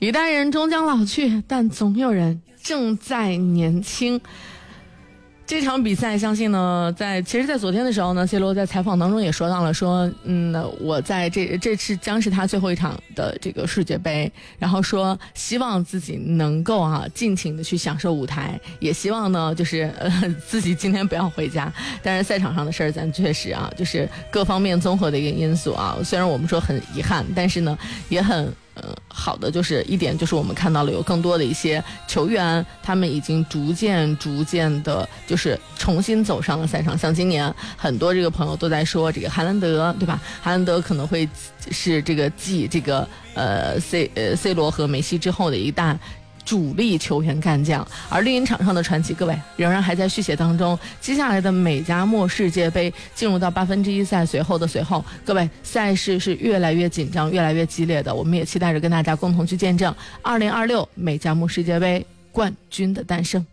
一代人终将老去，但总有人正在年轻。这场比赛相信呢，其实在昨天的时候呢，C罗在采访当中也说到了说，我在这次将是他最后一场的这个世界杯，然后说希望自己能够尽情的去享受舞台，也希望呢就是自己今天不要回家。但是赛场上的事儿咱确实就是各方面综合的一个因素虽然我们说很遗憾，但是呢也很好的就是一点，就是我们看到了有更多的一些球员，他们已经逐渐的就是重新走上了赛场。像今年很多这个朋友都在说这个哈兰德，对吧？哈兰德可能会是这个继这个C 罗和梅西之后的一大主力球员干将。而绿茵场上的传奇，各位仍然还在续写当中。接下来的美加墨世界杯进入到1/8赛，随后，各位赛事是越来越紧张，越来越激烈的。我们也期待着跟大家共同去见证2026美加墨世界杯冠军的诞生。